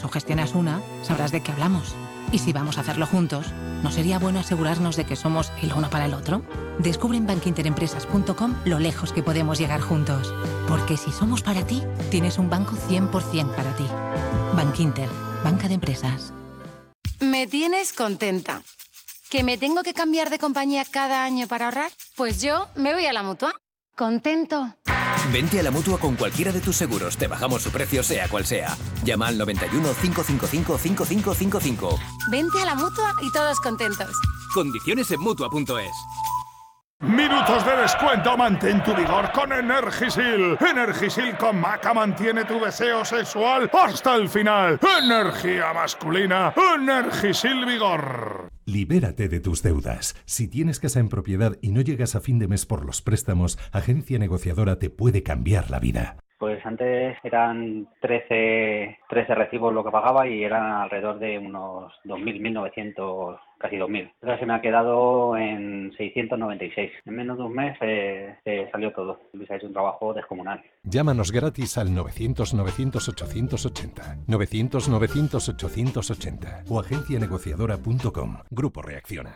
o gestionas una, sabrás de qué hablamos. Y si vamos a hacerlo juntos, ¿no sería bueno asegurarnos de que somos el uno para el otro? Descubre en bankinterempresas.com lo lejos que podemos llegar juntos. Porque si somos para ti, tienes un banco 100% para ti. Bankinter, banca de empresas. Me tienes contenta. ¿Que me tengo que cambiar de compañía cada año para ahorrar? Pues yo me voy a la Mutua. Contento. Vente a la Mutua con cualquiera de tus seguros. Te bajamos su precio sea cual sea. Llama al 91 555 5555. Vente a la Mutua y todos contentos. Condiciones en Mutua.es. Minutos de descuento, mantén tu vigor con Energisil. Energisil con Maca mantiene tu deseo sexual hasta el final. Energía masculina, Energisil Vigor. Libérate de tus deudas. Si tienes casa en propiedad y no llegas a fin de mes por los préstamos, Agencia Negociadora te puede cambiar la vida. Pues antes eran 13 recibos lo que pagaba y eran alrededor de unos 2.000, 1.900, casi 2.000. Ahora se me ha quedado en 696. En menos de un mes salió todo. Se ha hecho un trabajo descomunal. Llámanos gratis al 900-900-880, 900-900-880 o agencianegociadora.com. Grupo Reacciona.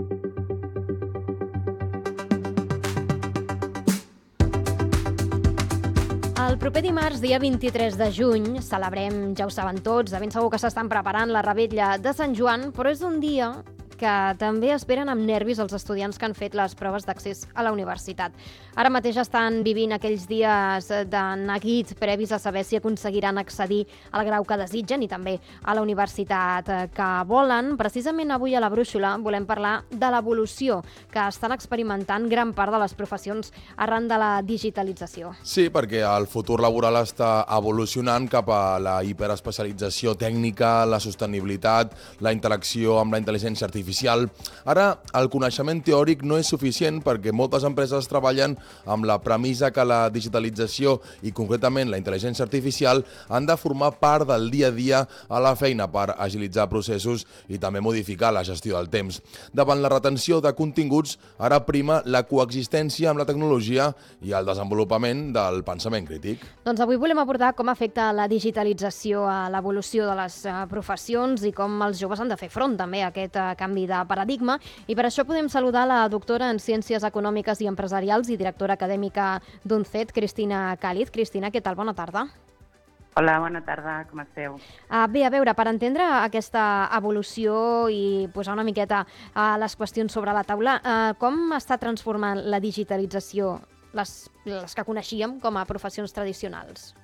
El proper dimarts, dia 23 de juny, celebrem, ja ho saben tots, de ben segur que s'estan preparant la revetlla de Sant Joan, però és un dia que també esperen amb nervis els estudiants que han fet les proves d'accés a la universitat. Ara mateix estan vivint aquells dies de neguit previs a saber si aconseguiran accedir al grau que desitgen i també a la universitat que volen. Precisament avui a la Brúixola volem parlar de l'evolució que estan experimentant gran part de les professions arran de la digitalització. Sí, perquè el futur laboral està evolucionant cap a la hiperespecialització tècnica, la sostenibilitat, la interacció amb la intel·ligència artificial. Ara, el coneixement teòric no és suficient perquè moltes empreses treballen amb la premissa que la digitalització i concretament la intel·ligència artificial han de formar part del dia a dia a la feina per agilitzar processos i també modificar la gestió del temps. Davant la retenció de continguts, ara prima la coexistència amb la tecnologia i el desenvolupament del pensament crític. Doncs avui volem abordar com afecta la digitalització a l'evolució de les professions i com els joves han de fer front també a aquest canvi de paradigma, i per això podem saludar la doctora en Ciències Econòmiques i Empresarials i directora acadèmica d'UNCED, Cristina Càlid. Cristina, què tal? Bona tarda. Hola, bona tarda, com esteu? Bé, a veure, per entendre aquesta evolució i posar una miqueta les qüestions sobre la taula, com està transformant la digitalització les que coneixíem com a professions tradicionals?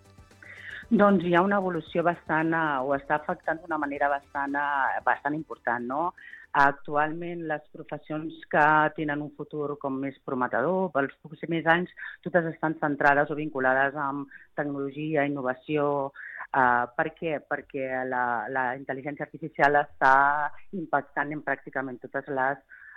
Doncs hi ha una evolució bastant, o està afectant d'una manera bastant important, no? Actualment, les professions que tenen un futur com més prometedor, pels propers anys, totes estan centrades o vinculades amb tecnologia, innovació. Per què? Perquè la intel·ligència artificial està impactant en pràcticament totes les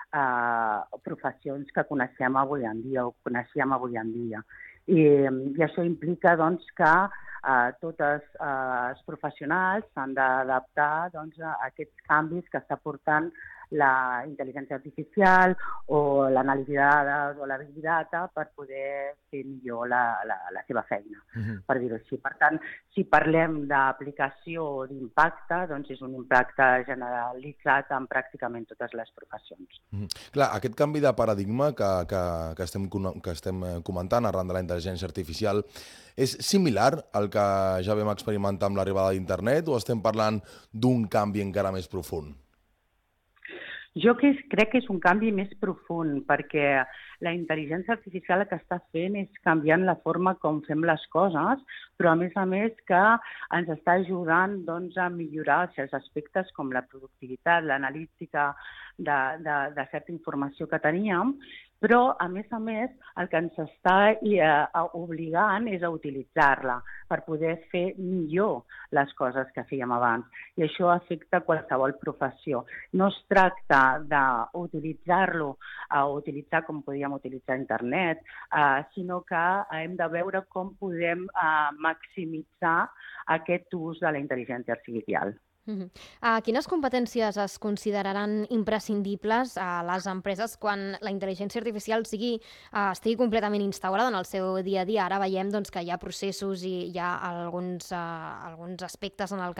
professions que coneixem avui en dia o coneixíem avui en dia. I això implica doncs, que tots els professionals s'han d'adaptar a aquests canvis que està portant la intel·ligència artificial o l'anàlisi de dades o la big data per poder fer millor la seva feina, per dir-ho així. Per tant, si parlem d'aplicació o d'impacte, doncs és un impacte generalitzat en pràcticament totes les professions. Clar, aquest canvi de paradigma que estem comentant arran de la intel·ligència artificial és similar al que ja vam experimentar amb l'arribada d'internet o estem parlant d'un canvi encara més profund? Jo crec que és un canvi més profund, perquè la intel·ligència artificial el que està fent és canviant la forma com fem les coses, però a més que ens està ajudant a millorar certs aspectes com la productivitat, l'analítica de certa informació que teníem, però a més el que ens està obligant és a utilitzar-la per poder fer millor les coses que fèiem abans. I això afecta qualsevol professió. No es tracta d'utilitzar-lo o utilitzar com podíem utilitzar internet, sinó que hem de veure com podem maximitzar aquest ús de la intel·ligència artificial. Quines competències es consideraran imprescindibles a les empreses quan la intel·ligència artificial estigui completament instaurada en el seu dia a dia? Ara veiem que hi ha processos i hi ha alguns aspectes en el